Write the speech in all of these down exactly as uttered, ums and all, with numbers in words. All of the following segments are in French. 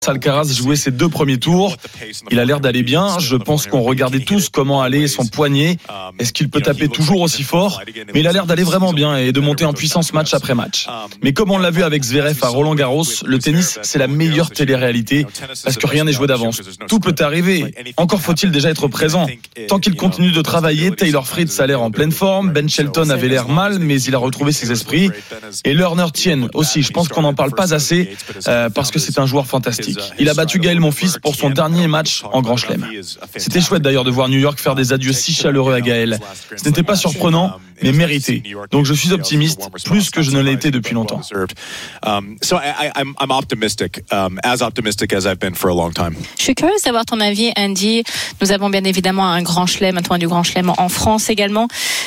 Alcaraz jouait ses deux premiers tours. Il a l'air d'aller bien. Je pense qu'on regardait tous comment allait son poignet. Est-ce qu'il peut taper toujours aussi fort ? Mais il a l'air d'aller vraiment bien et de monter en puissance match après match. Mais comme on l'a vu avec Zverev à Roland-Garros, le tennis, c'est la meilleure télé-réalité parce que rien n'est joué d'avance. Tout peut arriver. Encore faut-il déjà être présent. Tant qu'il continue de travailler, Taylor Fritz a l'air en pleine forme. Ben Shelton avait l'air mal, mais il a retrouvé ses esprits. Et Lerner Tien aussi. Je pense qu'on n'en parle pas assez euh, parce que c'est un joueur fantastique. Il a battu Gaël Monfils pour son dernier match en Grand Chelem. C'était chouette d'ailleurs de voir New York faire des adieux si chaleureux à Gaël. Ce n'était pas surprenant, mais mérité. Donc je suis optimiste, plus que je ne l'ai été depuis longtemps. Je suis curieuse d'avoir ton avis, Andy. Nous avons bien évidemment un Grand Chelem, un tournoi du Grand Chelem en France également.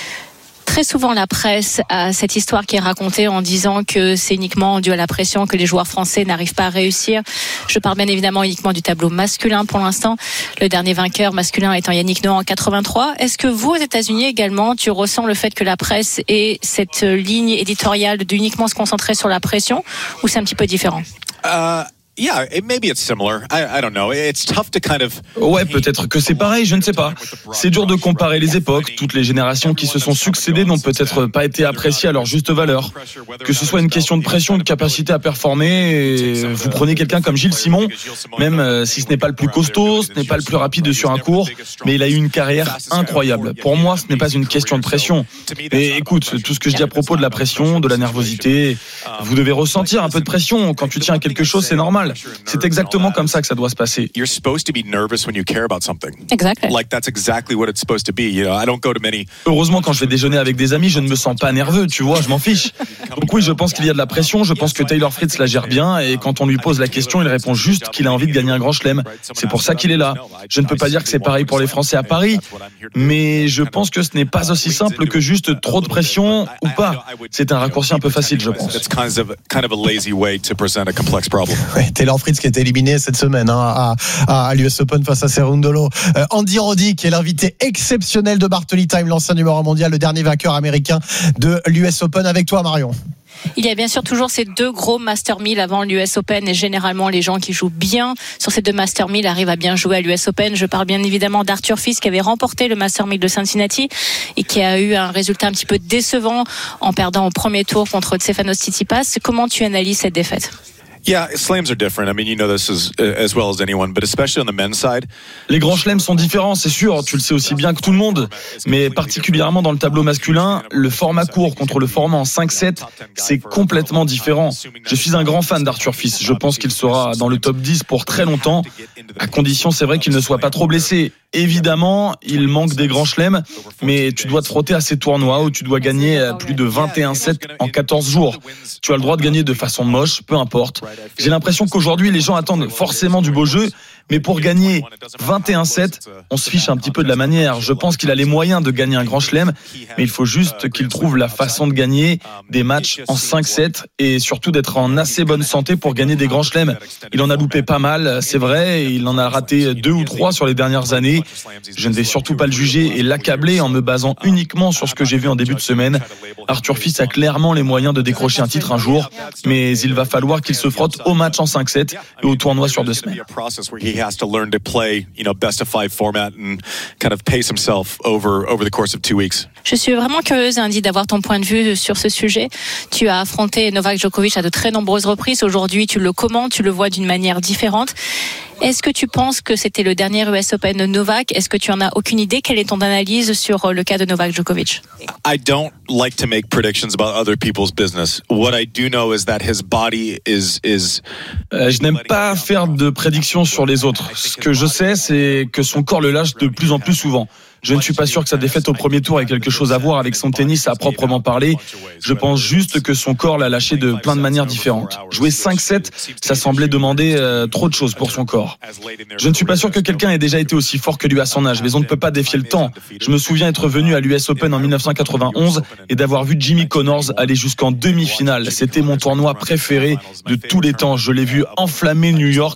Très souvent, la presse a cette histoire qui est racontée en disant que c'est uniquement dû à la pression que les joueurs français n'arrivent pas à réussir. Je parle bien évidemment uniquement du tableau masculin pour l'instant. Le dernier vainqueur masculin étant Yannick Noah en quatre-vingt-trois. Est-ce que vous, aux États-Unis également, tu ressens le fait que la presse ait cette ligne éditoriale d'uniquement se concentrer sur la pression, ou c'est un petit peu différent ? uh... Yeah, it, maybe it's similar. I, I don't know. It's tough to kind of. Ouais, peut-être que c'est pareil, je ne sais pas. C'est dur de comparer les époques. Toutes les générations qui se sont succédées n'ont peut-être pas été appréciées à leur juste valeur. Que ce soit une question de pression, de capacité à performer, vous prenez quelqu'un comme Gilles Simon, même si ce n'est pas le plus costaud, ce n'est pas le plus rapide sur un court, mais il a eu une carrière incroyable. Pour moi, ce n'est pas une question de pression. Et écoute, tout ce que je dis à propos de la pression, de la nervosité, vous devez ressentir un peu de pression. Quand tu tiens à quelque chose, c'est normal. C'est exactement comme ça que ça doit se passer. You're supposed to be nervous when you care about something. Exactly. Like that's exactly what it's supposed to be. You know, I don't go to many. Heureusement, quand je vais déjeuner avec des amis, je ne me sens pas nerveux, tu vois, je m'en fiche. Donc oui, je pense qu'il y a de la pression, je pense que Taylor Fritz la gère bien et quand on lui pose la question, il répond juste qu'il a envie de gagner un Grand Chelem. C'est pour ça qu'il est là. Je ne peux pas dire que c'est pareil pour les Français à Paris, mais je pense que ce n'est pas aussi simple que juste trop de pression ou pas. C'est un raccourci un peu facile, je pense. It's kind of kind of a lazy way to present a complex problem. Ouais, Taylor Fritz qui est éliminé cette semaine hein, à, à l'U S Open face à Cerundolo. Euh, Andy Roddick qui est l'invité exceptionnel de Bartoli Time, l'ancien numéro un mondial, le dernier vainqueur américain de l'U S Open. Avec toi, Marion. Il y a bien sûr toujours ces deux gros Master mille avant l'U S Open et généralement les gens qui jouent bien sur ces deux Master mille arrivent à bien jouer à l'U S Open. Je parle bien évidemment d'Arthur Fils qui avait remporté le Master mille de Cincinnati et qui a eu un résultat un petit peu décevant en perdant au premier tour contre Stefanos Tsitsipas. Comment tu analyses cette défaite ? Yeah, slams are different. I mean, you know this as, as well as anyone, but especially on the men's side. Les grands chelems sont différents, c'est sûr, tu le sais aussi bien que tout le monde, mais particulièrement dans le tableau masculin, le format court contre le format en cinq sept, c'est complètement différent. Je suis un grand fan d'Arthur Fils, je pense qu'il sera dans le top dix pour très longtemps, à condition, c'est vrai qu'il ne soit pas trop blessé. Évidemment, il manque des grands chelems, mais tu dois te frotter à ces tournois où tu dois gagner plus de vingt et un sets en quatorze jours. Tu as le droit de gagner de façon moche, peu importe. J'ai l'impression qu'aujourd'hui, les gens attendent forcément du beau jeu, mais pour gagner vingt et un sets, on se fiche un petit peu de la manière. Je pense qu'il a les moyens de gagner un grand chelem, mais il faut juste qu'il trouve la façon de gagner des matchs en cinq sept et surtout d'être en assez bonne santé pour gagner des grands chelems. Il en a loupé pas mal, c'est vrai, il en a raté deux ou trois sur les dernières années. Je ne vais surtout pas le juger et l'accabler en me basant uniquement sur ce que j'ai vu en début de semaine. Arthur Fils a clairement les moyens de décrocher un titre un jour, mais il va falloir qu'il se frotte au match en cinq sept et au tournoi sur deux semaines. He has to learn to play, you know, best of five format and kind of pace himself over over the course of two weeks. Je suis vraiment curieuse, Andy, d'avoir ton point de vue sur ce sujet. Tu as affronté Novak Djokovic à de très nombreuses reprises. Aujourd'hui, tu le commentes, tu le vois d'une manière différente. Est-ce que tu penses que c'était le dernier U S Open de Novak ? Est-ce que tu en as aucune idée ? Quelle est ton analyse sur le cas de Novak Djokovic ? I don't like to make predictions about other people's business. What I do know is that his body is is. Euh, je n'aime pas faire de prédictions sur les autres. Ce que je sais, c'est que son corps le lâche de plus en plus souvent. Je ne suis pas sûr que sa défaite au premier tour ait quelque chose à voir avec son tennis à proprement parler. Je pense juste que son corps l'a lâché de plein de manières différentes. Jouer cinq sept, ça semblait demander euh, trop de choses pour son corps. Je ne suis pas sûr que quelqu'un ait déjà été aussi fort que lui à son âge, mais on ne peut pas défier le temps. Je me souviens être venu à l'U S Open en dix-neuf cent quatre-vingt-onze et d'avoir vu Jimmy Connors aller jusqu'en demi-finale. C'était mon tournoi préféré de tous les temps. Je l'ai vu enflammer New York.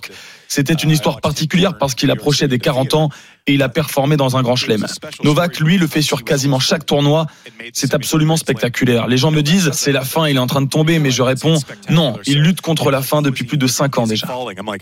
C'était une histoire particulière parce qu'il approchait des quarante ans et il a performé dans un grand chelem. Novak, lui, le fait sur quasiment chaque tournoi. C'est absolument spectaculaire. Les gens me disent, c'est la fin, il est en train de tomber, mais je réponds, non, il lutte contre la fin depuis plus de cinq ans déjà.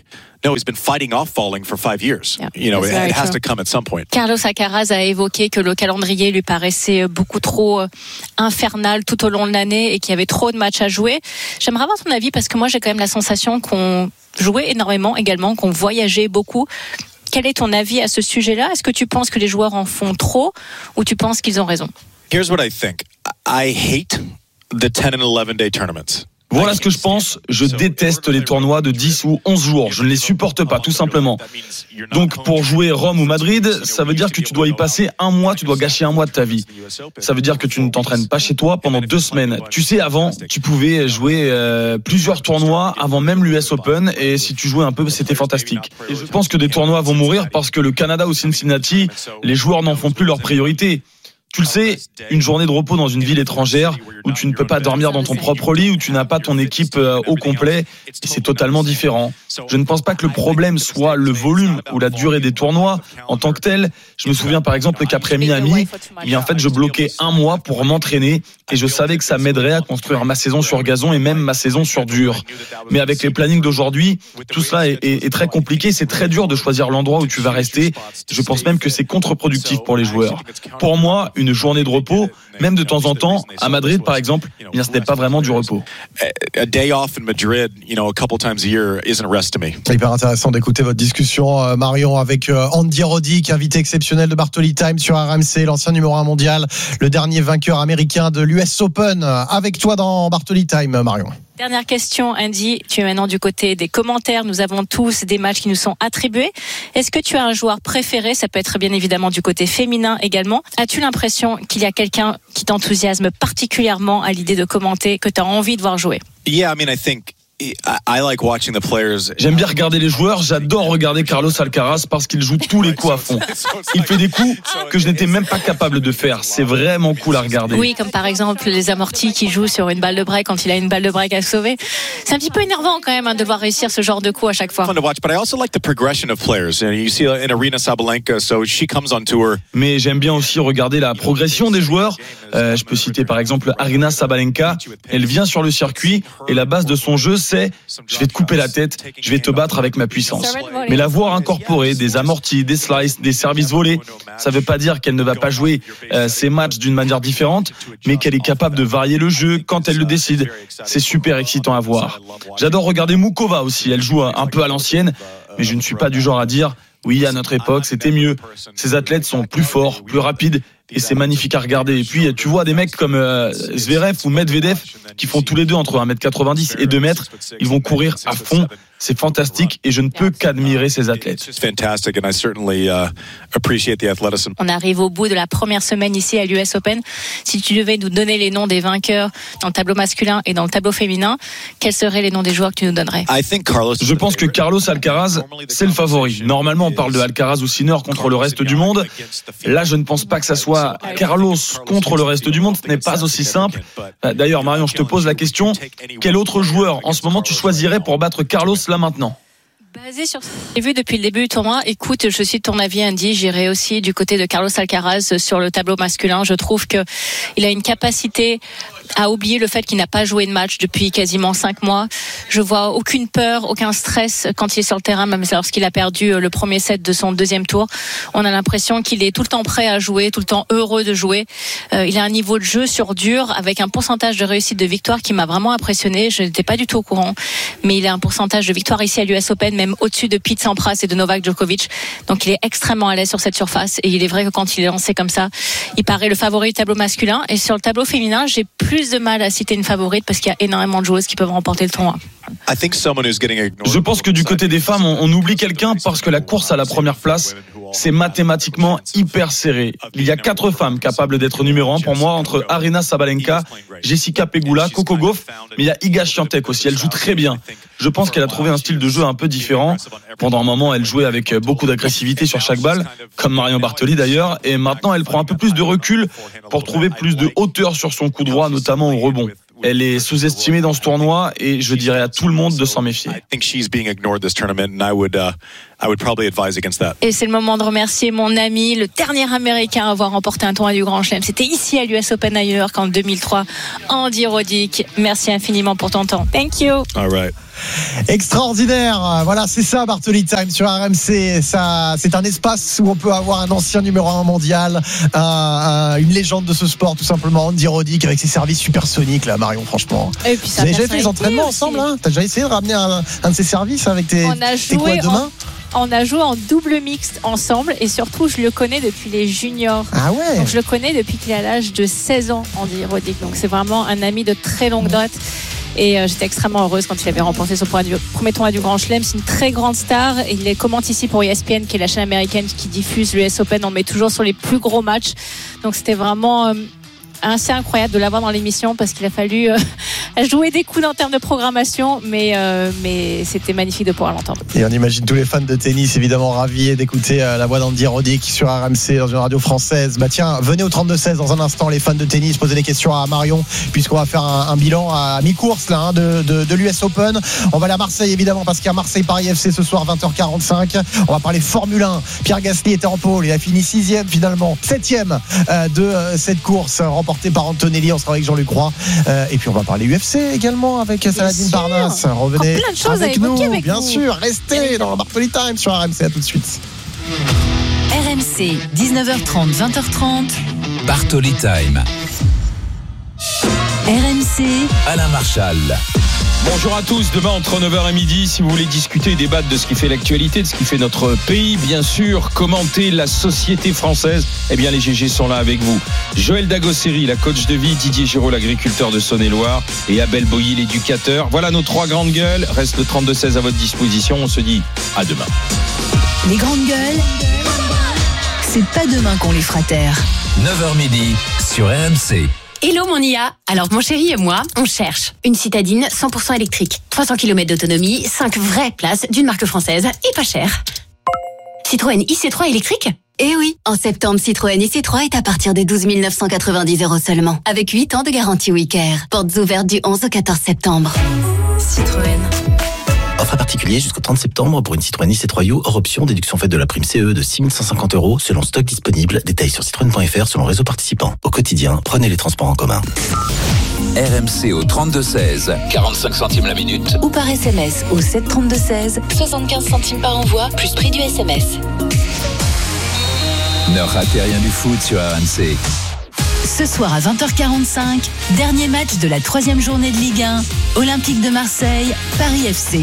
Carlos Alcaraz a évoqué que le calendrier lui paraissait beaucoup trop infernal tout au long de l'année et qu'il y avait trop de matchs à jouer. J'aimerais avoir ton avis parce que moi j'ai quand même la sensation qu'on jouait énormément également, qu'on voyageait beaucoup. Quel est ton avis à ce sujet-là ? Est-ce que tu penses que les joueurs en font trop ou tu penses qu'ils ont raison ? Here's what I think. I hate the ten and eleven day tournaments. Voilà ce que je pense. Je déteste les tournois de dix ou onze jours. Je ne les supporte pas, tout simplement. Donc, pour jouer Rome ou Madrid, ça veut dire que tu dois y passer un mois, tu dois gâcher un mois de ta vie. Ça veut dire que tu ne t'entraînes pas chez toi pendant deux semaines. Tu sais, avant, tu pouvais jouer euh, plusieurs tournois avant même l'U S Open et si tu jouais un peu, c'était fantastique. Et je pense que des tournois vont mourir parce que le Canada ou Cincinnati, les joueurs n'en font plus leur priorité. Tu le sais, une journée de repos dans une ville étrangère où tu ne peux pas dormir dans ton propre lit, où tu n'as pas ton équipe au complet, c'est totalement différent. Je ne pense pas que le problème soit le volume ou la durée des tournois en tant que tel. Je me souviens par exemple qu'après Miami, eh en fait, je bloquais un mois pour m'entraîner et je savais que ça m'aiderait à construire ma saison sur gazon et même ma saison sur dur. Mais avec les plannings d'aujourd'hui, tout cela est, est, est très compliqué. C'est très dur de choisir l'endroit où tu vas rester. Je pense même que c'est contre-productif pour les joueurs. Pour moi, une journée de repos, même de temps en temps, à Madrid par exemple, eh bien, ce n'est pas vraiment du repos. A day off in Madrid, you know, a couple times a year isn't rest to me. C'est hyper intéressant d'écouter votre discussion, Marion, avec Andy Roddick, invité exceptionnel de Bartoli Time sur R M C, l'ancien numéro un mondial, le dernier vainqueur américain de l'U S Open. Avec toi dans Bartoli Time, Marion. Dernière question, Andy. Tu es maintenant du côté des commentaires. Nous avons tous des matchs qui nous sont attribués. Est-ce que tu as un joueur préféré ? Ça peut être bien évidemment du côté féminin également. As-tu l'impression qu'il y a quelqu'un qui t'enthousiasme particulièrement à l'idée de commenter, que tu as envie de voir jouer ? Yeah, I mean, I think I like watching the players. J'aime bien regarder les joueurs, j'adore regarder Carlos Alcaraz parce qu'il joue tous les coups à fond. Il fait des coups que je n'étais même pas capable de faire. C'est vraiment cool à regarder. Oui, comme par exemple les amortis qui jouent sur une balle de break quand il a une balle de break à sauver. C'est un petit peu énervant quand même hein, de voir réussir ce genre de coup à chaque fois. Mais j'aime bien aussi regarder la progression des joueurs. Euh, je peux citer par exemple Aryna Sabalenka. Elle vient sur le circuit et la base de son jeu, c'est je vais te couper la tête, je vais te battre avec ma puissance. Mais la voir incorporer des amortis, des slices, des services volés, ça ne veut pas dire qu'elle ne va pas jouer euh, ses matchs d'une manière différente, mais qu'elle est capable de varier le jeu quand elle le décide. C'est super excitant à voir. J'adore regarder Mukova aussi, elle joue un peu à l'ancienne, mais je ne suis pas du genre à dire oui, à notre époque, c'était mieux. Ces athlètes sont plus forts, plus rapides, et c'est magnifique à regarder. Et puis, tu vois des mecs comme euh, Zverev ou Medvedev qui font tous les deux entre un mètre quatre-vingt-dix et deux mètres. Ils vont courir à fond. C'est fantastique et je ne peux qu'admirer ces athlètes. On arrive au bout de la première semaine ici à l'U S Open. Si tu devais nous donner les noms des vainqueurs dans le tableau masculin et dans le tableau féminin, quels seraient les noms des joueurs que tu nous donnerais ? Je pense que Carlos Alcaraz, c'est le favori. Normalement, on parle de Alcaraz ou Sinner contre le reste du monde. Là, je ne pense pas que ça soit Carlos contre le reste du monde. Ce n'est pas aussi simple. D'ailleurs, Marion, je te pose la question. Quel autre joueur en ce moment tu choisirais pour battre Carlos là maintenant ? Basé sur ce que j'ai vu depuis le début du tournoi, écoute, je suis de ton avis, Andy, j'irai aussi du côté de Carlos Alcaraz sur le tableau masculin. Je trouve que il a une capacité à oublier le fait qu'il n'a pas joué de match depuis quasiment cinq mois. Je vois aucune peur, aucun stress quand il est sur le terrain, même lorsqu'il a perdu le premier set de son deuxième tour. On a l'impression qu'il est tout le temps prêt à jouer, tout le temps heureux de jouer. Euh, il a un niveau de jeu sur dur avec un pourcentage de réussite de victoire qui m'a vraiment impressionné. Je n'étais pas du tout au courant, mais il a un pourcentage de victoire ici à l'U S Open, même au-dessus de Pete Sampras et de Novak Djokovic. Donc il est extrêmement à l'aise sur cette surface et il est vrai que quand il est lancé comme ça, il paraît le favori du tableau masculin. Et sur le tableau féminin, j'ai plus de mal à citer une favorite parce qu'il y a énormément de joueuses qui peuvent remporter le tournoi. Je pense que du côté des femmes, on, on oublie quelqu'un parce que la course à la première place, c'est mathématiquement hyper serré. Il y a quatre femmes capables d'être numéro un pour moi, entre Aryna Sabalenka, Jessica Pegula, Coco Gauff, mais il y a Iga Świątek aussi, elle joue très bien. Je pense qu'elle a trouvé un style de jeu un peu différent. Pendant un moment, elle jouait avec beaucoup d'agressivité sur chaque balle, comme Marion Bartoli d'ailleurs, et maintenant elle prend un peu plus de recul pour trouver plus de hauteur sur son coup droit, notamment au rebond. Elle est sous-estimée dans ce tournoi et je dirais à tout le monde de s'en méfier. Et c'est le moment de remercier mon ami, le dernier Américain à avoir remporté un tournoi du Grand Chelem. C'était ici à l'U S Open à New York en deux mille trois. Andy Roddick, merci infiniment pour ton temps. Thank you. All right. Extraordinaire, voilà, c'est ça Bartoli Time sur R M C. Ça, c'est un espace où on peut avoir un ancien numéro un mondial, un, un, une légende de ce sport, tout simplement, Andy Roddick avec ses services supersoniques là, Marion, franchement. Et puis ça. Vous avez déjà fait des entraînements ensemble, hein? T'as déjà essayé de ramener un, un de ses services avec tes, on a tes quoi demain? On a joué en double mixte ensemble et surtout je le connais depuis les juniors. Ah ouais. Donc je le connais depuis qu'il est à l'âge de seize ans, Andy Roddick. Donc c'est vraiment un ami de très longue date. Et euh, j'étais extrêmement heureuse quand il avait remporté son premier tournoi du Grand Chelem. C'est une très grande star. Il commente ici pour E S P N, qui est la chaîne américaine qui diffuse l'U S Open. On met toujours sur les plus gros matchs. Donc c'était vraiment euh, assez incroyable de l'avoir dans l'émission parce qu'il a fallu euh, jouer des coups en termes de programmation, mais, euh, mais c'était magnifique de pouvoir l'entendre. Et on imagine tous les fans de tennis évidemment ravis d'écouter euh, la voix d'Andy Roddick sur R M C dans une radio française. Bah tiens, venez au trente-deux seize dans un instant les fans de tennis, posez des questions à Marion puisqu'on va faire un, un bilan à mi-course là, hein, de, de, de l'U S Open. On va aller à Marseille évidemment parce qu'il y a Marseille-Paris F C ce soir vingt heures quarante-cinq. On va parler Formule un. Pierre Gasly était en pôle, il a fini sixième finalement, septième euh, de euh, cette course remportée par Antonelli. On sera avec Jean-Luc Roy euh, et puis on va parler U F C également avec Saladin Parnasse. Revenez plein de choses avec à nous, avec bien vous. sûr. Restez dans Bartoli Time sur R M C. À tout de suite. R M C, dix-neuf heures trente, vingt heures trente. Bartoli Time. R M C, Alain Marchal. Bonjour à tous, demain entre neuf heures et midi, si vous voulez discuter et débattre de ce qui fait l'actualité, de ce qui fait notre pays, bien sûr, commenter la société française, eh bien les G G sont là avec vous. Joël Dagosseri, la coach de vie, Didier Giraud, l'agriculteur de Saône-et-Loire et Abel Boilly, l'éducateur. Voilà nos trois grandes gueules, reste le trente-deux seize à votre disposition, on se dit à demain. Les grandes gueules, c'est pas demain qu'on les fera taire. neuf heures midi sur R M C. Hello mon I A. Alors mon chéri et moi, on cherche une citadine cent pour cent électrique, trois cents kilomètres d'autonomie, cinq vraies places d'une marque française et pas cher. Citroën I C trois électrique ? Eh oui, en septembre, Citroën I C trois est à partir des douze mille neuf cent quatre-vingt-dix euros seulement, avec huit ans de garantie WeCare. Portes ouvertes du onze au quatorze septembre. Citroën. Offre à particulier jusqu'au trente septembre pour une Citroën I C trois U hors option, déduction faite de la prime C E de six mille cent cinquante euros selon stock disponible. Détails sur citroën point f r selon réseau participant. Au quotidien, prenez les transports en commun. R M C au trente-deux seize, quarante-cinq centimes la minute. Ou par S M S au sept trente-deux seize, soixante-quinze centimes par envoi, plus prix du S M S. Ne ratez rien du foot sur R M C. Ce soir à vingt heures quarante-cinq, dernier match de la troisième journée de Ligue un, Olympique de Marseille, Paris F C.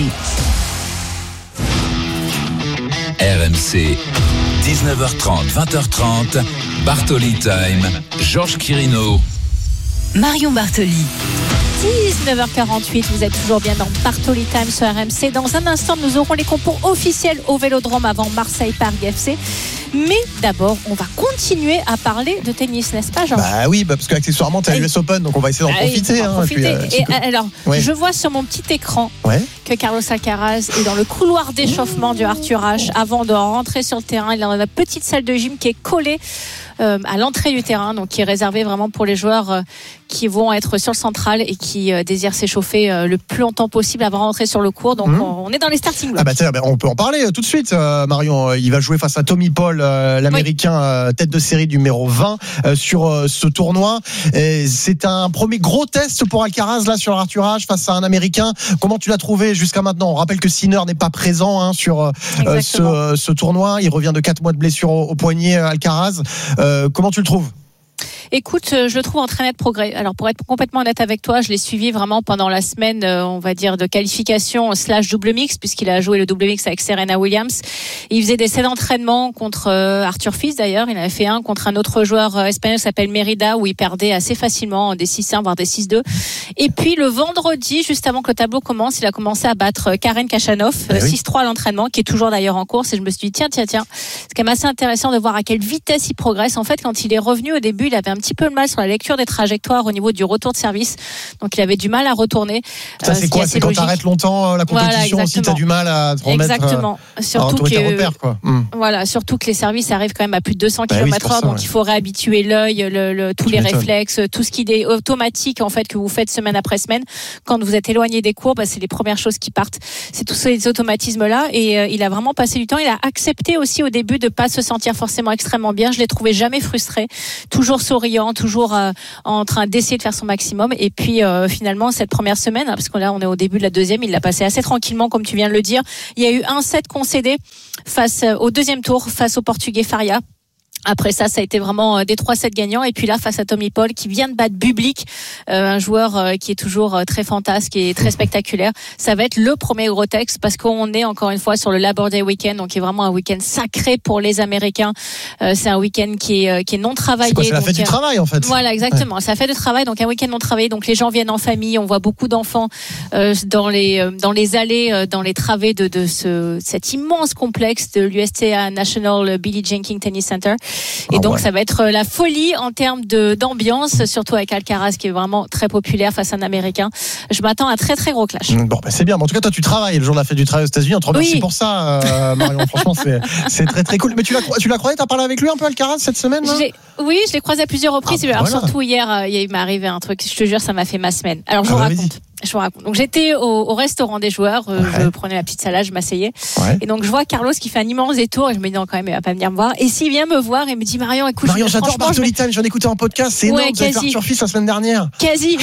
R M C, dix-neuf heures trente, vingt heures trente, Bartoli Time, Georges Quirino, Marion Bartoli. dix-neuf heures quarante-huit, vous êtes toujours bien dans Bartoli Time sur R M C. Dans un instant, nous aurons les compos officiels au Vélodrome avant Marseille-Paris F C. Mais d'abord, on va continuer à parler de tennis, n'est-ce pas, Jean ? Bah oui, bah parce qu'accessoirement, tu as l'U S Open, donc on va essayer d'en ah, profiter. En hein, profiter. et puis, euh, et que... alors, ouais. je vois sur mon petit écran ouais. que Carlos Alcaraz est dans le couloir d'échauffement du Arthur Ashe avant de rentrer sur le terrain. Il est dans la petite salle de gym qui est collée euh, à l'entrée du terrain, donc qui est réservée vraiment pour les joueurs euh, qui vont être sur le central et qui euh, désirent s'échauffer euh, le plus longtemps possible avant de rentrer sur le court. Donc mmh. on, on est dans les starting blocks. Ah bah tiens, bah on peut en parler euh, tout de suite, euh, Marion. Il va jouer face à Tommy Paul, euh, l'Américain oui. euh, tête de série numéro vingt euh, sur euh, ce tournoi. Et c'est un premier gros test pour Alcaraz là sur Arthur Ashe face à un Américain. Comment tu l'as trouvé jusqu'à maintenant ? On rappelle que Sinner n'est pas présent hein, sur euh, ce, ce tournoi. Il revient de quatre mois de blessure au, au poignet, Alcaraz. Euh, comment tu le trouves ? Écoute, je le trouve en très net progrès. Alors pour être complètement honnête avec toi, je l'ai suivi vraiment pendant la semaine, on va dire, de qualification slash double mix, puisqu'il a joué le double mix avec Serena Williams. Il faisait des essais d'entraînement contre Arthur Fils d'ailleurs. Il avait fait un contre un autre joueur espagnol qui s'appelle Mérida, où il perdait assez facilement des six un voire des six deux. Et puis le vendredi, juste avant que le tableau commence, il a commencé à battre Karen Khachanov, ah oui. six trois à l'entraînement, qui est toujours d'ailleurs en course. Et je me suis dit tiens tiens tiens, c'est quand même assez intéressant de voir à quelle vitesse il progresse. En fait, quand il est revenu au début, il avait un petit petit peu de mal sur la lecture des trajectoires au niveau du retour de service. Donc il avait du mal à retourner. Ça c'est quoi? C'est quand tu arrêtes longtemps la compétition voilà, aussi, tu as du mal à te remettre. Exactement. Euh, surtout à que, repères, quoi. Hum. Voilà, surtout que les services arrivent quand même à plus de deux cents bah kilomètres heure, oui, donc ouais. il faut réhabituer l'œil, le, le, tous tu les m'étonnes. réflexes, tout ce qui est automatique en fait que vous faites semaine après semaine. Quand vous êtes éloigné des cours, bah, c'est les premières choses qui partent. C'est tous ces automatismes là, et euh, il a vraiment passé du temps. Il a accepté aussi au début de pas se sentir forcément extrêmement bien. Je l'ai trouvé jamais frustré, toujours souriant, toujours euh, en train d'essayer de faire son maximum. Et puis euh, finalement cette première semaine, parce que là on est au début de la deuxième, il l'a passé assez tranquillement comme tu viens de le dire. Il y a eu un set concédé face au deuxième tour face au Portugais Faria. Après ça, ça a été vraiment des trois sets gagnants. Et puis là, face à Tommy Paul, qui vient de battre Bublik, euh, un joueur euh, qui est toujours euh, très fantasque et très spectaculaire. Ça va être le premier gros texte parce qu'on est encore une fois sur le Labor Day Weekend, donc qui est vraiment un week-end sacré pour les Américains. Euh, c'est un week-end qui est, euh, qui est non travaillé. C'est quoi, c'est la donc, fête du travail, en fait. Voilà, exactement. Ouais. C'est la fête de travail, donc un week-end non travaillé. Donc les gens viennent en famille. On voit beaucoup d'enfants euh, dans les euh, dans les allées, euh, dans les travées de de ce cet immense complexe de l'U S T A National Billie Jean King Tennis Center. Et ah donc ouais. ça va être la folie en termes de d'ambiance, surtout avec Alcaraz qui est vraiment très populaire face à un Américain. Je m'attends à un très très gros clash. Bon, bah c'est bien. En tout cas, toi, tu travailles le jour de la fête du travail aux États-Unis. On te remercie oui. pour ça, euh, Marion. Franchement, c'est c'est très très cool. Mais tu l'as tu l'as croisé, t'as parlé avec lui un peu, Alcaraz, cette semaine là Oui, je l'ai croisé à plusieurs reprises. Ah, bah, Alors voilà. Surtout hier, euh, il m'est arrivé un truc. Je te jure, ça m'a fait ma semaine. Alors je ah, vous bah, raconte. Je vous raconte. Donc j'étais au, au restaurant des joueurs, euh, ouais. je prenais ma petite salade, je m'asseyais, ouais. et donc je vois Carlos qui fait un immense détour et je me dis non quand même il va pas venir me voir. Et s'il vient me voir et me dit Marion, écoute, Marion, j'adore Bartoli Time, j'en ai écouté en podcast, c'est énorme, vous avez fait Arthur Fils la semaine dernière. Quasi.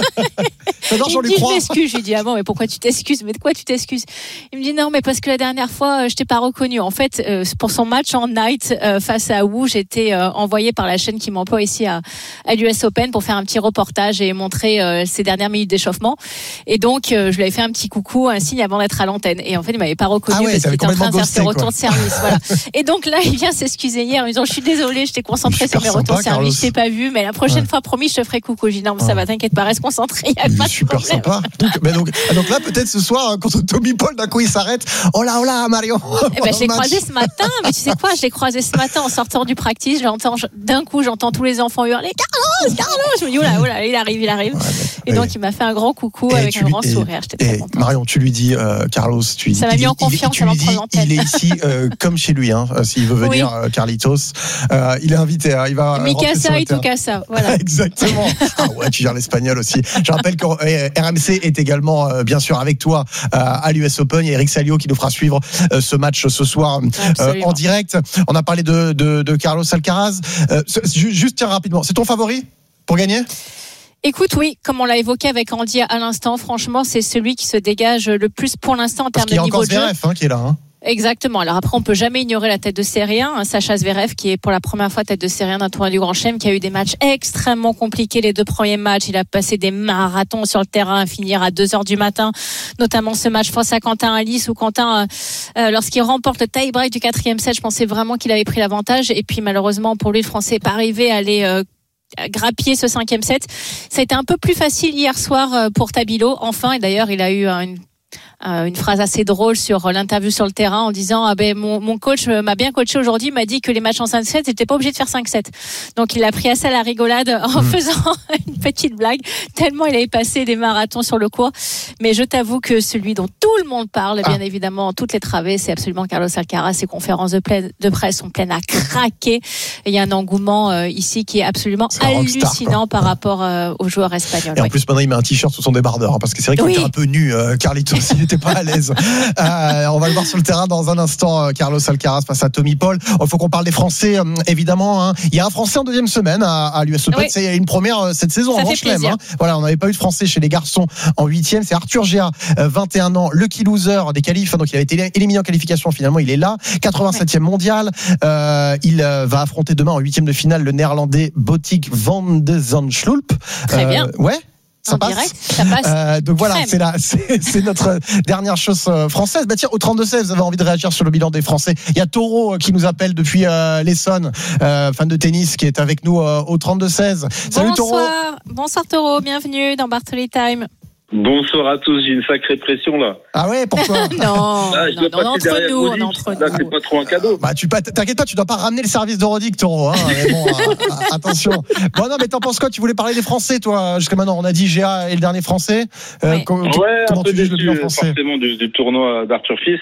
J'adore, j'en lui crois. Je m'excuse, je lui dis ah bon mais pourquoi tu t'excuses, mais de quoi tu t'excuses? Il me dit non mais parce que la dernière fois je t'ai pas reconnu. En fait euh, pour son match en night euh, face à Wu, j'étais euh, envoyée par la chaîne qui m'emploie ici à, à l'U S Open pour faire un petit reportage et montrer euh, ses dernières minutes d'échauffement. Et donc je lui avais fait un petit coucou, un signe avant d'être à l'antenne. Et en fait, il m'avait pas reconnu ah ouais, parce qu'il était en train de faire ses retours de service. Voilà. Et donc là, il vient s'excuser hier en me disant je suis désolé, j'étais concentré sur mes sympa, retours de service, Carlos. Je t'ai pas vu, mais la prochaine ouais. fois, promis, je te ferai coucou. J'ai dit non, ça ah. va, t'inquiète pas, reste concentré. Y a il pas est super problème. Sympa. Donc, mais donc, donc là, peut-être ce soir contre Tommy Paul, d'un coup, il s'arrête. Oh là, oh là, Marion. Eh ben, je l'ai croisé ce matin, mais tu sais quoi, je l'ai croisé ce matin en sortant du practice. J'entends d'un coup, j'entends tous les enfants hurler Carlos, Carlos. Je me dis oh là, oh là, il arrive, il arrive. Ouais, et donc, il m'a fait un grand coucou et avec un grand sourire. Et Marion, tu lui dis, euh, Carlos, tu lui dis. Ça m'a mis en confiance avant de prendre l'antenne. Il est ici euh, comme chez lui, hein, s'il veut venir, oui. euh, Carlitos. Euh, il est invité, hein, il va. Mikasa et Tukasa, voilà. Exactement. Ah ouais, tu gères l'espagnol aussi. Je rappelle que euh, R M C est également, euh, bien sûr, avec toi euh, à l'U S Open. Il y a Eric Salio qui nous fera suivre euh, ce match ce soir euh, en direct. On a parlé de, de, de Carlos Alcaraz. Euh, juste, tiens, rapidement, c'est ton favori pour gagner ? Écoute, oui, comme on l'a évoqué avec Andy à l'instant, franchement, c'est celui qui se dégage le plus pour l'instant en termes de niveau de jeu. Parce qu'il y a encore Zverev hein, qui est là. Hein. Exactement. Alors après, on peut jamais ignorer la tête de série un, hein, Sacha Zverev, qui est pour la première fois tête de série un d'un tournoi du Grand Chelem, qui a eu des matchs extrêmement compliqués les deux premiers matchs. Il a passé des marathons sur le terrain à finir à deux heures du matin, notamment ce match face à Quentin Alice, où Quentin, euh, lorsqu'il remporte le tie-break du quatrième set, je pensais vraiment qu'il avait pris l'avantage. Et puis malheureusement, pour lui, le Français n'est pas arrivé à aller euh, grappiller ce cinquième set. Ça a été un peu plus facile hier soir pour Tabilo, enfin, et d'ailleurs il a eu une Euh, une phrase assez drôle sur l'interview sur le terrain en disant ah ben mon, mon coach m'a bien coaché aujourd'hui, m'a dit que les matchs en cinq sept j'étais pas obligé de faire cinq sept. Donc il a pris assez à la rigolade en mmh. faisant une petite blague tellement il avait passé des marathons sur le court. Mais je t'avoue que celui dont tout le monde parle, bien ah. évidemment toutes les travées, c'est absolument Carlos Alcaraz. Ses conférences de, pleine, de presse sont pleines à craquer. Et il y a un engouement euh, ici qui est absolument c'est hallucinant par rapport euh, aux joueurs espagnols. Et oui. en plus maintenant il met un t-shirt sous son débardeur hein, parce que c'est vrai qu'il oui. était un peu nu euh, Carlitos, il n'était pas à l'aise. Euh, on va le voir sur le terrain dans un instant, Carlos Alcaraz face à Tommy Paul. Il faut qu'on parle des Français, euh, évidemment. Hein. Il y a un Français en deuxième semaine à, à l'U S Open. Oui. C'est une première euh, cette saison. Ça en Grand Chelem. Hein. Voilà, on n'avait pas eu de Français chez les garçons en huitième. C'est Arthur Géa, euh, vingt et un ans, lucky loser des qualifs. Donc il avait été éliminé en qualification. Finalement, il est là, quatre-vingt-septième oui. mondial. Euh, il euh, va affronter demain en huitième de finale le Néerlandais Botic van de Zandschulp. Très euh, bien. Ouais. Ça en passe. direct, ça passe. Euh, donc voilà, c'est, la, c'est, c'est notre dernière chose française. Bah tiens, au trente-deux seize, vous avez envie de réagir sur le bilan des Français. Il y a Taureau qui nous appelle depuis euh, l'Essonne, euh, fan de tennis, qui est avec nous euh, au trente-deux seize. Salut Bonsoir. Taureau. Bonsoir Taureau, bienvenue dans Bartoli Time. Bonsoir à tous, j'ai une sacrée pression là. Ah ouais, pourquoi? Non, ah, non, non, entre nous, on est entre là, nous. C'est pas trop un cadeau. Bah, tu t'inquiète pas, tu dois pas ramener le service de Rodic, Taureau. Hein, mais bon, euh, attention. Bon, non, mais t'en penses quoi? Tu voulais parler des Français, toi, jusqu'à maintenant. On a dit G A est le dernier Français. Euh, oui. com- ouais, comment un peu tu juges le bilan français? Forcément du, du tournoi d'Arthur Fils.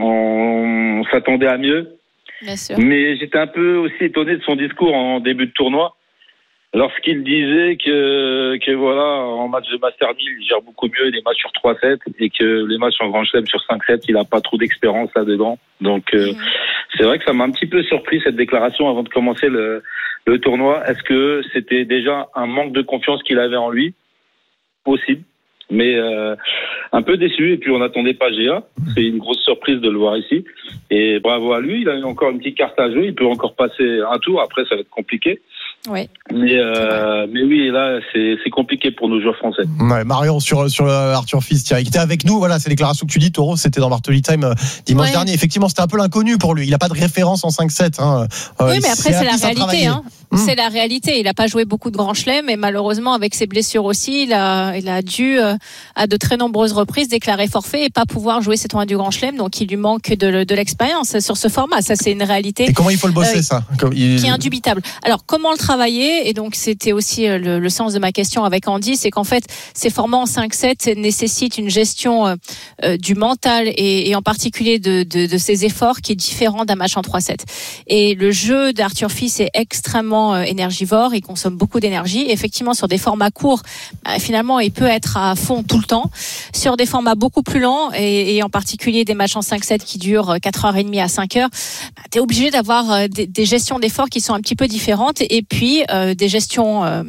On, on s'attendait à mieux. Bien sûr. Mais j'étais un peu aussi étonné de son discours en début de tournoi. Lorsqu'il disait que, que voilà, en match de Master mille, il gère beaucoup mieux les matchs sur trois sept et que les matchs en Grand Chelem sur cinq sept, il n'a pas trop d'expérience là-dedans. Donc, euh, mmh. c'est vrai que ça m'a un petit peu surpris cette déclaration avant de commencer le, le tournoi. Est-ce que c'était déjà un manque de confiance qu'il avait en lui? Possible. Mais euh, un peu déçu. Et puis, on n'attendait pas G A. C'est une grosse surprise de le voir ici. Et bravo à lui. Il a encore une petite carte à jouer. Il peut encore passer un tour. Après, ça va être compliqué. Oui. Mais, euh, mais oui, là, c'est, c'est compliqué pour nos joueurs français. Ouais, Marion, sur, sur Arthur Fils, qui était avec nous, voilà, ces déclarations que tu dis, Taureau, c'était dans Bartoli Time euh, dimanche ouais. dernier. Effectivement, c'était un peu l'inconnu pour lui. Il n'a pas de référence en cinq sept. Hein. Euh, oui, mais après, c'est, c'est la réalité. Hein. Mmh. C'est la réalité. Il n'a pas joué beaucoup de grands chelems, et malheureusement, avec ses blessures aussi, il a, il a dû, euh, à de très nombreuses reprises, déclarer forfait et pas pouvoir jouer ses tournois du grand chelem. Donc, il lui manque de, de l'expérience sur ce format. Ça, c'est une réalité. Et comment il faut le bosser, euh, ça Comme il... Qui est indubitable. Alors, comment le travailler? Et donc, c'était aussi le, le sens de ma question avec Andy, c'est qu'en fait, ces formats en cinq sept nécessitent une gestion euh, du mental et, et en particulier de, de, de ses efforts qui est différent d'un match en trois sept. Et le jeu d'Arthur Fils est extrêmement énergivore, il consomme beaucoup d'énergie. Effectivement, sur des formats courts, bah, finalement, il peut être à fond tout le temps. Sur des formats beaucoup plus lents, et, et en particulier des matchs en cinq sept qui durent quatre heures trente à cinq heures, bah, tu es obligé d'avoir des, des gestions d'efforts qui sont un petit peu différentes, et puis euh, des gestions euh,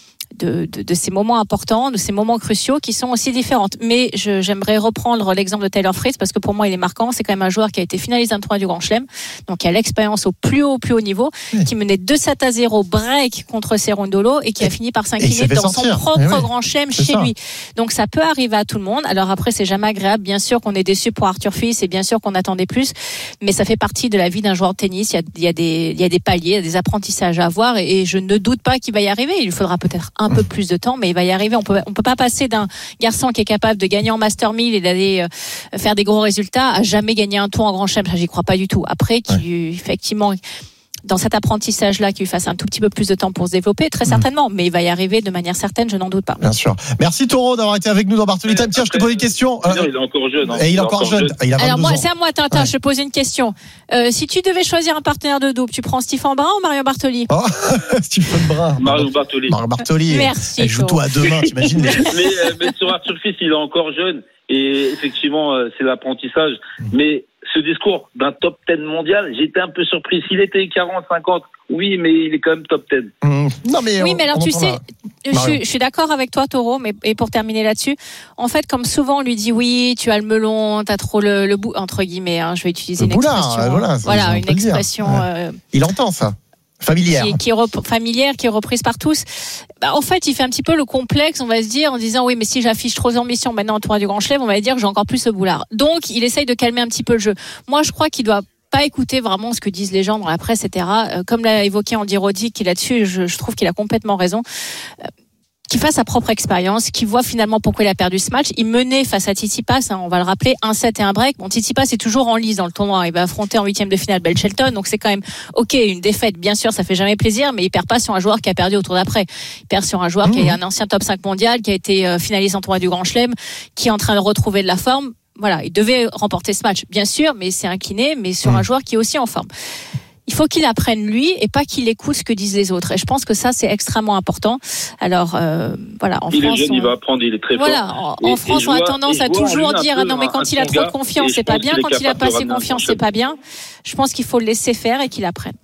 De, de, de ces moments importants, de ces moments cruciaux qui sont aussi différentes. Mais je, j'aimerais reprendre l'exemple de Taylor Fritz parce que pour moi il est marquant. C'est quand même un joueur qui a été finaliste d'un tournoi du Grand Chelem, donc qui a l'expérience au plus haut, plus haut niveau, oui. qui menait deux sept à zéro break contre Cerundolo et qui a fini par s'incliner dans sortir. son propre oui, oui. Grand Chelem chez ça. lui. Donc ça peut arriver à tout le monde. Alors après c'est jamais agréable. Bien sûr qu'on est déçu pour Arthur Fils et bien sûr qu'on attendait plus, mais ça fait partie de la vie d'un joueur de tennis. Il y a, il y a des, il y a des paliers, il y a des apprentissages à avoir et, et je ne doute pas qu'il va y arriver. Il lui faudra peut-être un peu plus de temps, mais il va y arriver. On peut, on peut pas passer d'un garçon qui est capable de gagner en Master mille et d'aller euh, faire des gros résultats à jamais gagner un tour en Grand Chelem. Ça, j'y crois pas du tout. Après, qui ouais. effectivement, dans cet apprentissage-là, qu'il lui fasse un tout petit peu plus de temps pour se développer, très certainement, mais il va y arriver de manière certaine, je n'en doute pas. Bien sûr. Merci Taureau d'avoir été avec nous dans Bartoli Time. Tiens, je te pose une question. Euh, il est encore jeune. Hein. Et il est encore, encore jeune. jeune. Il a Alors moi, ans. c'est à moi, Tintin, ouais. je te pose une question. Euh, si tu devais choisir un partenaire de double, tu prends Stephen Brun ou Marion Bartoli? Oh, Stephen Brun. Marion Bartoli. Marion Bartoli. Merci. Elle joue tout à deux mains, t'imagines? mais, euh, mais sur Arthur Fils, il est encore jeune. Et effectivement, euh, c'est l'apprentissage. Mmh. Mais ce discours d'un top dix mondial, j'étais un peu surpris. S'il était quarante, cinquante, oui, mais il est quand même top dix. Mmh. Non, mais oui, on, mais alors tu sais, je suis, je suis d'accord avec toi, Taureau, mais et pour terminer là-dessus, en fait, comme souvent on lui dit oui, tu as le melon, t'as trop le, le bout, entre guillemets, hein, je vais utiliser le une boulard, expression. Voilà, voilà une expression. Ouais. Euh, il entend ça. Familière. Qui, qui est rep- familière, qui est reprise par tous. Bah, en fait, il fait un petit peu le complexe, on va se dire, en disant, oui, mais si j'affiche trop d'ambition maintenant au tournoi du Grand Chelem, on va dire que j'ai encore plus le boulard. Donc, il essaye de calmer un petit peu le jeu. Moi, je crois qu'il doit pas écouter vraiment ce que disent les gens dans la presse, et cetera. Euh, comme l'a évoqué Andy Roddick, qui là-dessus, je, je trouve qu'il a complètement raison. Euh, qui fasse sa propre expérience, qui voit finalement pourquoi il a perdu ce match. Il menait face à Tsitsipas, hein, on va le rappeler, un sept et un break. Bon, Tsitsipas est toujours en lice dans le tournoi. Il va affronter en huitième de finale Bell Shelton, donc c'est quand même ok, une défaite, bien sûr, ça fait jamais plaisir, mais il perd pas sur un joueur qui a perdu au tour d'après. Il perd sur un joueur mmh. qui est un ancien top cinq mondial, qui a été euh, finaliste en tournoi du Grand Chelem, qui est en train de retrouver de la forme. Voilà, il devait remporter ce match, bien sûr, mais c'est incliné, mais sur mmh. un joueur qui est aussi en forme. Il faut qu'il apprenne lui et pas qu'il écoute ce que disent les autres. Et je pense que ça, c'est extrêmement important. Alors, euh, voilà. En il France, est jeune, on... il va apprendre, il est très voilà, fort. En, en France, on a tendance à toujours dire, ah non, mais quand il a trop de confiance, c'est pas bien. Quand il a pas assez confiance, c'est pas bien. Je pense qu'il faut le laisser faire et qu'il apprenne.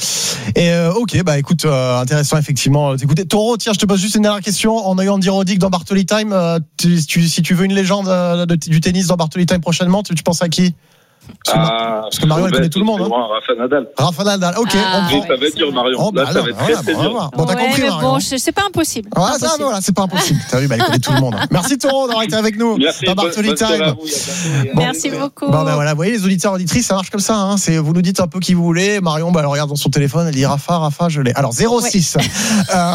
Et euh, ok, bah écoute, euh, intéressant effectivement. Écoutez, Taureau, tiens, je te pose juste une dernière question. En ayant Andy Roddick dans Bartoli Time, euh, tu, tu, si tu veux une légende euh, de, du tennis dans Bartoli Time prochainement, tu, tu penses à qui? Ah, Parce que Marion, elle connaît tout le monde. Hein. Rafa Nadal. Rafa Nadal, ok. Ah, on oui, ça va être dur, Marion. Oh, bah, Là, ça va être très, très dur. Bon, t'as ouais, compris, mais Marion. bon, c'est pas impossible. Ouais, impossible. ça, voilà, c'est pas impossible. T'as vu, bah, elle connaît tout le monde. Merci, Taureau, d'avoir été avec nous. Merci, dans Bartoli Time. Merci beaucoup. Bon, ben voilà, vous voyez, les auditeurs, auditrices, ça marche comme ça. Hein. C'est, vous nous dites un peu qui vous voulez. Marion, bah, elle regarde dans son téléphone, elle dit Rafa, Rafa, je l'ai. Alors, zéro six. Ouais. Euh...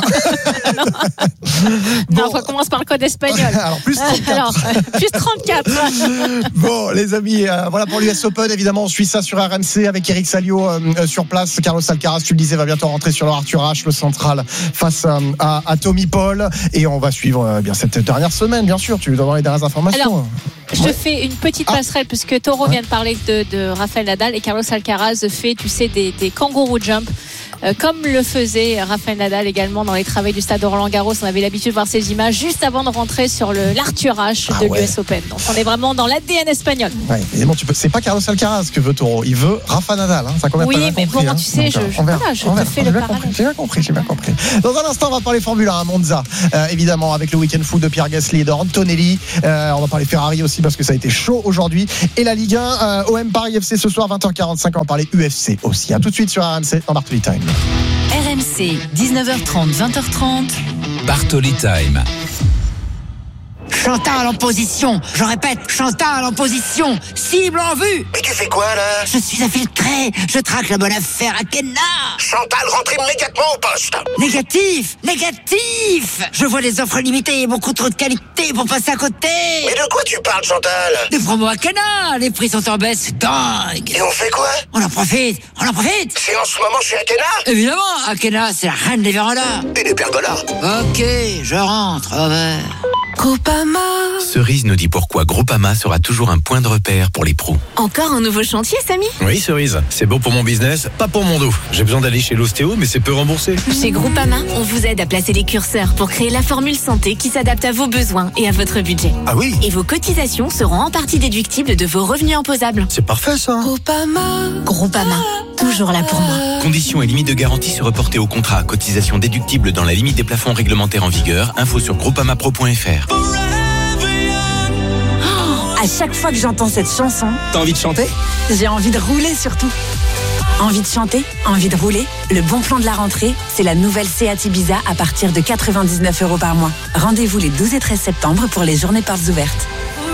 non, bon. On commence par le code espagnol. Alors, plus trente-quatre. Alors, plus trente-quatre. Bon, les amis, euh, voilà pour l'U S Open. Évidemment, on suit ça sur R M C avec Eric Salio euh, sur place. Carlos Alcaraz, tu le disais, va bientôt rentrer sur le Arthur Ashe, le central, face à, à, à Tommy Paul. Et on va suivre euh, bien cette dernière semaine, bien sûr. Tu veux avoir les dernières informations. Alors, je ouais. fais une petite passerelle, ah. puisque Taureau ouais. vient de parler de, de Rafael Nadal et Carlos Alcaraz fait, tu sais, des, des kangourou jump. Euh, comme le faisait Rafael Nadal également dans les travaux du stade de Roland-Garros. On avait l'habitude de voir ces images juste avant de rentrer sur le, l'Arthur Ashe ah de ouais. l'U S Open. Donc on est vraiment dans l'A D N espagnol. Ouais, évidemment, tu peux, c'est pas Carlos Alcaraz que veut Taureau, il veut Rafa Nadal. Hein, ça oui, mais compris, bon, hein. tu sais, Donc, je, je, voilà, je te fais j'ai le bien parallèle. Compris, j'ai bien compris, j'ai bien compris. Dans un instant, on va parler Formule un à Monza, euh, évidemment, avec le week-end foot de Pierre Gasly et de Antonelli. Euh, on va parler Ferrari aussi parce que ça a été chaud aujourd'hui. Et la Ligue un, euh, O M Paris F C ce soir, vingt heures quarante-cinq. On va parler U F C aussi. À tout de suite sur R M C dans Bartoli Time. R M C, dix-neuf heures trente, vingt heures trente. Bartoli Time. Chantal en position, je répète, Chantal en position, cible en vue. Mais tu fais quoi là? Je suis infiltré, je traque la bonne affaire à Kenna. Chantal, rentre immédiatement au poste. Négatif, négatif. Je vois les offres limitées et beaucoup trop de qualité pour passer à côté. Mais de quoi tu parles, Chantal? Des promos à Kenna, les prix sont en baisse, c'est dingue. Et on fait quoi? On en profite, on en profite. C'est en ce moment chez Akena? Évidemment, Akena, c'est la reine des vérandas. Et des pergolas. Ok, je rentre, over. Groupama. Cerise nous dit pourquoi Groupama sera toujours un point de repère pour les pros. Encore un nouveau chantier, Samy? Oui, Cerise. C'est bon pour mon business, pas pour mon dos. J'ai besoin d'aller chez l'ostéo, mais c'est peu remboursé. Chez Groupama, on vous aide à placer les curseurs pour créer la formule santé qui s'adapte à vos besoins et à votre budget. Ah oui? Et vos cotisations seront en partie déductibles de vos revenus imposables. C'est parfait, ça. Groupama. Groupama. Toujours là pour moi. Conditions et limites de garantie se reporter au contrat. Cotisation déductible dans la limite des plafonds réglementaires en vigueur. Info sur groupamapro point f r. À chaque fois que j'entends cette chanson, t'as envie de chanter? J'ai envie de rouler surtout. Envie de chanter, envie de rouler. Le bon plan de la rentrée, c'est la nouvelle Seat Ibiza à partir de quatre-vingt-dix-neuf euros par mois. Rendez-vous les douze et treize septembre pour les journées portes ouvertes.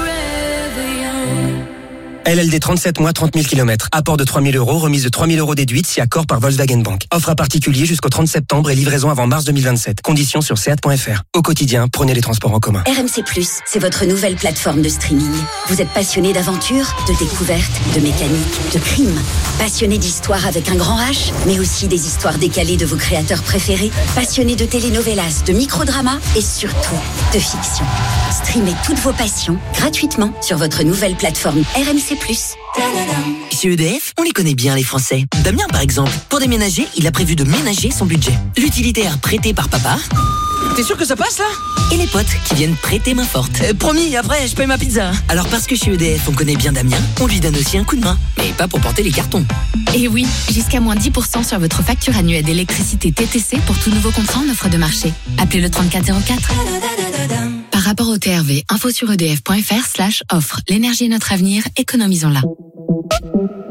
L L D trente-sept mois, trente mille kilomètres. Apport de trois mille euros, remise de trois mille euros déduite si accord par Volkswagen Bank. Offre à particulier jusqu'au trente septembre et livraison avant mars deux mille vingt-sept. Conditions sur seat point f r. Au quotidien, prenez les transports en commun. R M C plus, c'est votre nouvelle plateforme de streaming. Vous êtes passionné d'aventure, de découverte, de mécanique, de crime. Passionné d'histoire avec un grand H, mais aussi des histoires décalées de vos créateurs préférés. Passionné de telenovelas, de microdramas et surtout de fiction. Streamez toutes vos passions gratuitement sur votre nouvelle plateforme R M C plus. Chez E D F, on les connaît bien les Français. Damien par exemple, pour déménager, il a prévu de ménager son budget. L'utilitaire prêté par papa. T'es sûr que ça passe là? Et les potes qui viennent prêter main forte. Euh, promis, après je paye ma pizza. Alors parce que chez E D F on connaît bien Damien, on lui donne aussi un coup de main. Mais pas pour porter les cartons. Et oui, jusqu'à moins dix pour cent sur votre facture annuelle d'électricité T T C pour tout nouveau contrat en offre de marché. Appelez le trente-quatre zéro quatre. Par rapport au T R V, info sur edf point f r slash offre. L'énergie est notre avenir, économisons-la.